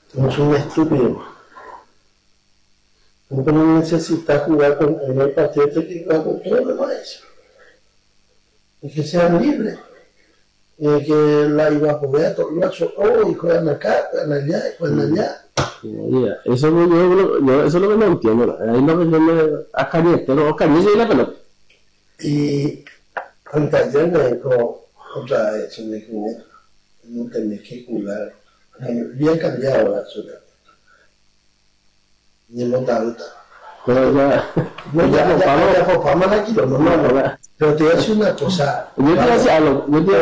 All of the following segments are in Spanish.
No es un estúpido. No necesitas jugar en el partido, te que jugar con todo lo demás. Es que sean libres. Y que la iba a jugar, todo lo hace, y juegan acá, juegan allá, juegan allá. Eso, eso es lo que no entiendo. Ahí lo que yo me acaricio y la pelota. Y anteayer me dijo otra vez, me dijo, no tenés que jugar. Bien cambiado la ciudad. Ni no tanto. Pero ya, ya, aquí, no. Pero te voy a decir una cosa. Yo te voy a decir algo. No me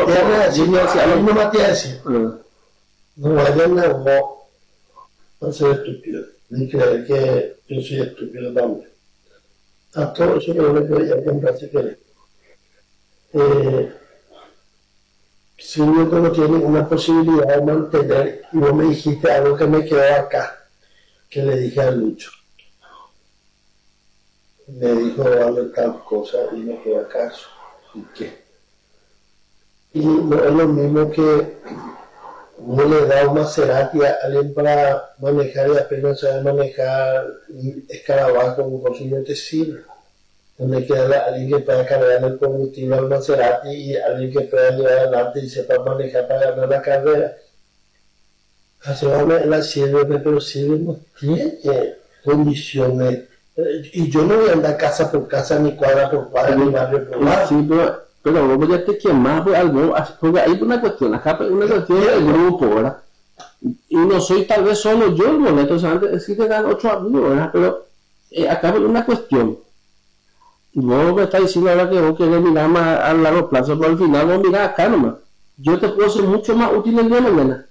te a decir. No vayan a ser estúpidos. Ni creer que yo soy estúpido también. A todos eso no les voy a comprar si querés. Si uno no tiene una posibilidad de mantener, y vos me dijiste algo que me quedó acá, que le dije a Lucho. Me dijo algo tal cosa y me quedó acá. ¿Y qué? Y no es lo mismo que uno le da un Maserati a alguien para manejar y apenas sabe manejar escarabajo, un cosillo te sirve. Donde queda alguien que pueda cargar el combustible al Maserati y alguien que pueda llevar adelante y sepa manejar para ganar la carrera. Así la sirve, pero sirve no tiene condiciones. Y yo no voy a andar casa por casa, ni cuadra por cuadra, ni barrio por barrio. Sí, pero vos ya te quemás por algo, porque hay una cuestión, acá es una cuestión del grupo, ¿verdad? Y no soy tal vez solo yo el boleto, o sea, antes sí te dan 8 amigos, ¿verdad? Pero acá es una cuestión. Y vos me estás diciendo ahora que vos querés mirar más a largo plazo, pero al final vos mirás acá nomás. Yo te puedo ser mucho más útil el día de mañana.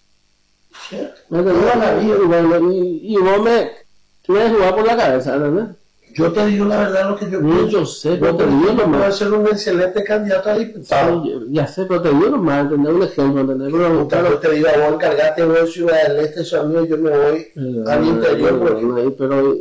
Me toda la vida, y vos me quieres jugar por la cabeza, ¿verdad? Yo te digo la verdad lo que yo pienso. Yo sé, pero te digo nomás. Puedo ser un excelente candidato a diputado. Ya sé, pero te digo nomás, tener un ejemplo, tener yo te digo, vos encargate vos de Ciudad del Este, eso amigo, yo me voy al interior. Pero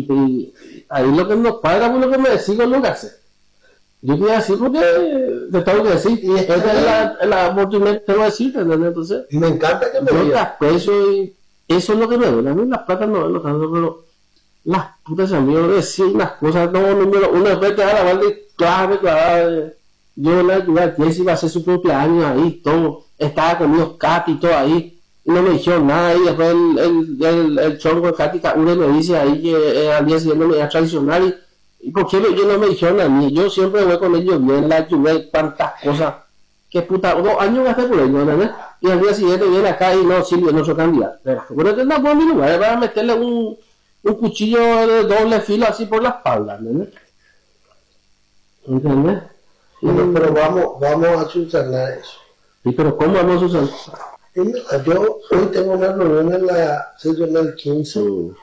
ahí lo que nos paga por lo que me decís con lo que hace. Yo quería decir porque te tengo que decir, y esta es la oportunidad que tengo que decirte, ¿entendés? Entonces, me encanta que me digas. Yo te aprecio y eso es lo que me duele. A mí las plata no es lo tanto, pero las putas amigos decir unas cosas, no, número uno, después te da la banda y clave, yo le ayudé a Jesse iba a hacer su cumpleaños ahí, todo, estaba conmigo Katy y todo ahí, y no me dijeron nada, y después el chongo de Katy uno me dice ahí que al día siguiente me iba a traicionar, y por qué ellos no me dijeron a mí, yo siempre voy con ellos bien, la ayudé, tantas cosas, que puta, 2 años gasté por ellos, ¿verdad? Y al día siguiente viene acá y no, Silvio, no soy candidato, bueno, que no por mi lugar, para meterle un cuchillo de doble filo así por la espalda, ¿entendés? Bueno, pero vamos a subsanar eso. ¿Y pero cómo vamos a subsanar? Yo hoy tengo una reunión en la seccional 15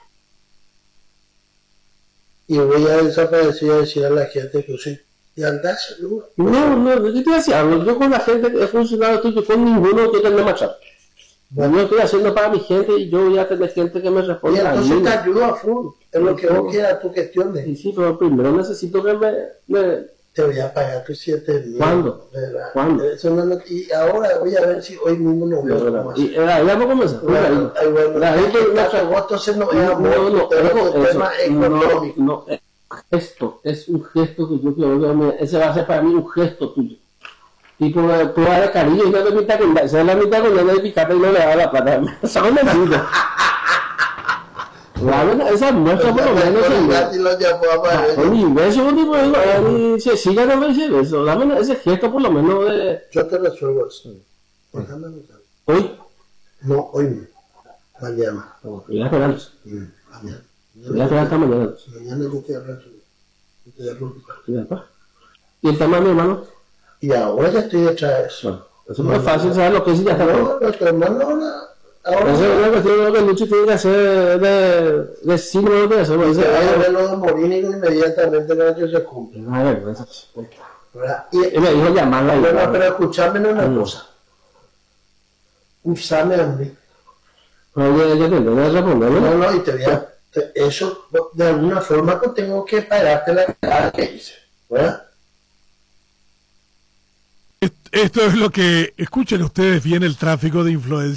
y voy a desaparecer y a decir a la gente que soy de andar seguro. No, yo te voy a decir algo, yo con la gente que he funcionado tuyo, con ninguno que tenga machado. Bueno, yo estoy haciendo para mi gente y yo voy a tener gente que me responda. Y entonces te ayudo a full, es lo que vos quieras, tu gestión de. Sí, pero primero necesito que me... Te voy a pagar tus 7 días. ¿Cuándo? ¿Cuándo? Y ahora voy a ver si hoy mismo no voy a comenzar. Y ya no comienza. Bueno, entonces no es amor, pero el tema económico. No, esto es un gesto que yo quiero, ese va a ser para mí un gesto tuyo. Y por de cariño, y no de mitad con esa es la mitad con la de picata y no le da la plata. Esa es mentira. Esa muestra por lo menos un beso, si siga no me dice beso, dame ese gesto por lo menos de... Yo te resuelvo eso. ¿Hoy? No, hoy no. Mañana. Voy a esperar. Mañana. Voy a esperar hasta mañana. Mañana yo te resuelvo. ¿Y el tema, mi hermano? Y ahora ya estoy detrás de eso. Eso no es fácil saber lo que es y ya está. No, tu hermano ahora. Esa es una cuestión que Lucho tiene que hacer de símbolo de lo que hace. Hay que verlo de morir inmediatamente que se cumple. A ver, y me dijo llamarla ahí. Bueno, pero escuchadme una cosa. Usame a mí. No, ya te voy a responder. No, y te voy a... Eso, de alguna forma, pues tengo que pagarte la cara que hice. ¿Verdad? Esto es lo que escuchen ustedes bien, el tráfico de influencia.